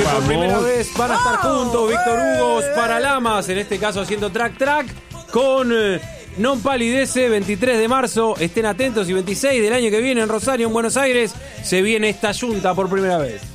por primera vez van a estar juntos Víctor Hugo, Paralamas, en este caso haciendo track con Non Palidece, 23 de marzo. Estén atentos, y 26 del año que viene en Rosario, en Buenos Aires, se viene esta junta por primera vez.